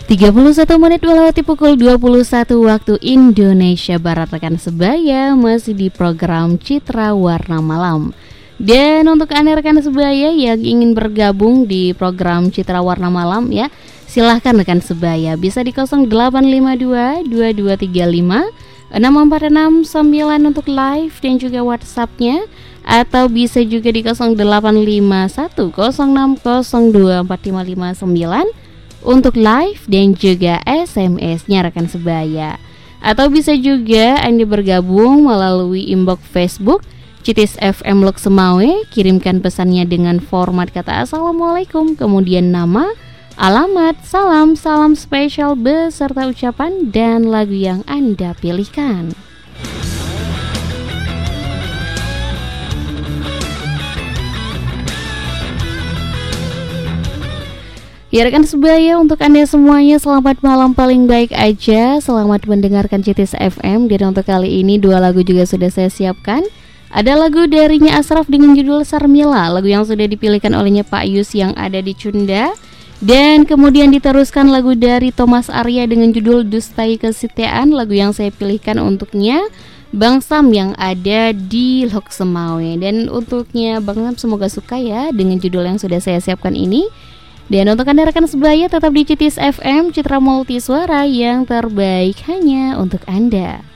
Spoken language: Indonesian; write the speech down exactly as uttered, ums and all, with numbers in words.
tiga puluh satu menit melewati pukul dua puluh satu waktu Indonesia Barat. Rekan sebaya masih di program Citra Warna Malam. Dan untuk Anda rekan sebaya yang ingin bergabung di program Citra Warna Malam ya, silahkan rekan sebaya bisa di nol delapan lima dua dua dua tiga lima enam empat enam sembilan untuk live dan juga WhatsApp-nya, atau bisa juga di nol delapan lima satu nol enam nol dua empat lima lima sembilan untuk live dan juga S M S-nya rekan sebaya. Atau bisa juga Anda bergabung melalui inbox Facebook Citis F M Lok Semawe, kirimkan pesannya dengan format kata Assalamualaikum, kemudian nama, alamat, salam, salam spesial beserta ucapan dan lagu yang Anda pilihkan. Ya rekan sebaya, untuk Anda semuanya selamat malam paling baik aja. Selamat mendengarkan Citis F M. Dan untuk kali ini dua lagu juga sudah saya siapkan. Ada lagu darinya Ashraf dengan judul Sarmila, lagu yang sudah dipilihkan olehnya Pak Yus yang ada di Cunda. Dan kemudian diteruskan lagu dari Thomas Arya dengan judul Dustai Kesetiaan, lagu yang saya pilihkan untuknya Bang Sam yang ada di Lok Semawe. Dan untuknya Bang Sam semoga suka ya dengan judul yang sudah saya siapkan ini. Dan untuk Anda rekan sebaya tetap di Citis F M, Citra Multi Suara yang terbaik hanya untuk Anda.